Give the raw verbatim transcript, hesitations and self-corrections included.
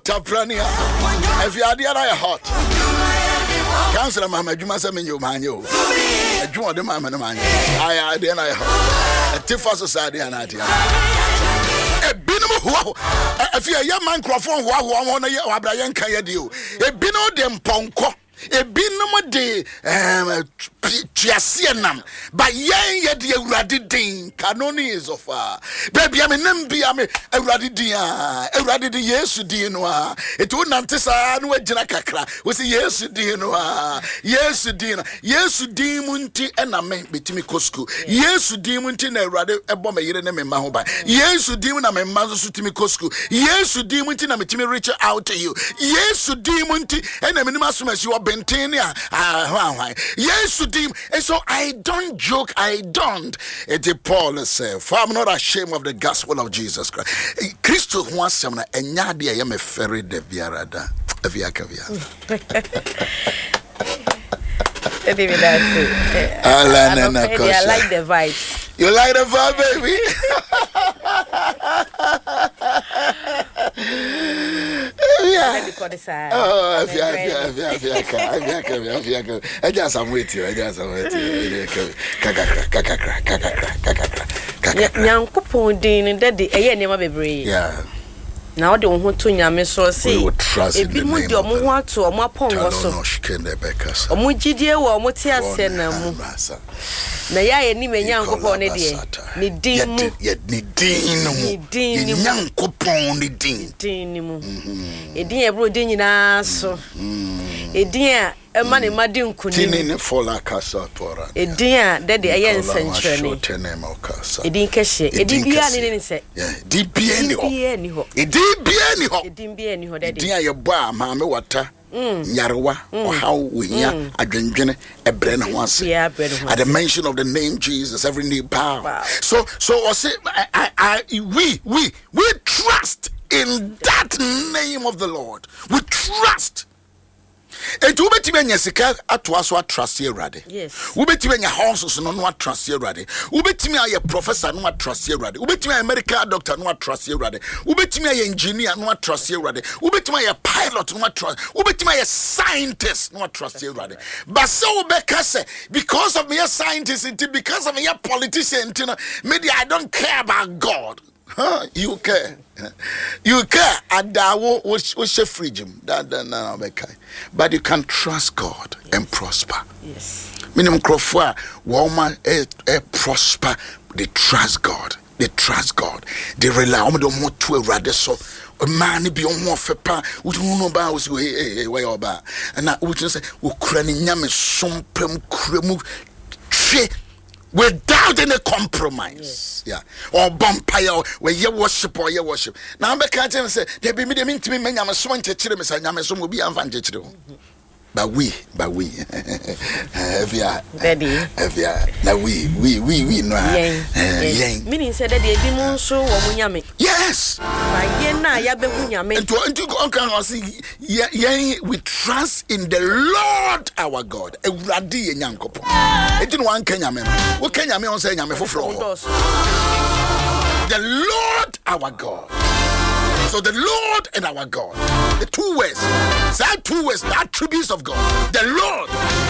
Chaprania. If you are there, I hot. Councillor Mama Juma said, "You man, you." I joined the man, man. I then I hot. A Tifa society and idea. A binum who, if you are a young man, Crawford, who I want to hear what Brian Kayadio. A bino dem ponko. A binum de um Chiasianam, but yen yet the Radidin, Canoni is of far. Baby, I'm a Nambi, I'm a Radidia, a Radidi, yes, Dinoa. It would not say, I know Janakakra, was a yes, Dinoa, yes, Dina, yes, Dimunti, and I meant between Cosco, yes, Dimunti, and a rather a bomber, you name Mahoba, yes, Demon, I'm a mother Sutimi Cosco, yes, Dimunti, and I'm a Timmy reach out to you, yes, Dimunti, and I'm in Masumas, you are Bentania, ah, yes, and so I don't joke, I don't. It is Paul said, for I'm not ashamed of the gospel of Jesus Christ. Christo wants some and yadi I am a ferry de Viarada. Viacavia. I like the vibe. You like the vibe, baby? Yeah. Oh, if you have, if you have, if you have, if you have, if you have, I just am with you. I just am with you. Kakakra, kakakra, kakakra, kakakra, kakakra. Nyankopon din daddy, eye nema bebre. Yeah. Now the one who to nyame so say. We would trust in the name of God. Ebi mu de omo ho ato omo apon wo so. Omo gidie wo omo ti ase na mu. Na ya ye ni me Nyankopon ne de. Ni din mu. Ye ni din mu. Ni din mu. Nyankopon ni din. Din mu. Edin e bro din nyina so. Edin a ema ne madi nkuni. Tini ne fola kasa pora. Edin a de de aye nsenkyere ni. Edin kehye. Edin bia ne ne se. Yeah, di bia ni ho. Bia ni ho. Edin bia ni ho. Edin bia ni ho de de. Edin a ye bo a ma me wata. Yarwa or how we ya adwendwene ebre ne ho ase. At the mention of the name Jesus, every knee bow. Wow. So so I say I, I we we we trust in that name of the Lord. We trust. And you bet me sika atwaso trust you ready. Yes. We bet me houses no no trust you ready. We bet me a professor no trust you ready. We bet me a medical doctor no trust you ready. We bet me a engineer no trust you ready. We bet me a pilot no trust. We bet me a scientist no trust you ready. But so because because of me a scientist, because of me a politician, maybe I don't care about God. Huh? You care. You care. Adawo what's your freedom? That no but you can trust God yes. and prosper. Yes. Minimum crofwa woman a prosper. They trust God. They trust God. They rely on the more to a rather so. A man be on more for pa. We don't know about you. Hey, where you are. And I would just say, we cranny yam some pem cremu tre. Without any compromise, yes. yeah, or bumpire where you worship or you worship. Now, I'm can't say they be me to me. I'm a swan to children, Miss Yamason will be advantage. But we, but we, if you are, if you are, now we, we, we, we know. Meaning said that they didn't show Yami. Yes, my yena yabe and to into can see, yeah, we trust in the Lord our God. A radi and yankopo. It didn't want Kenya men. What Kenya men say Yame for floor? The Lord our God. So the Lord and our God, the two words, that two words, the attributes of God, the Lord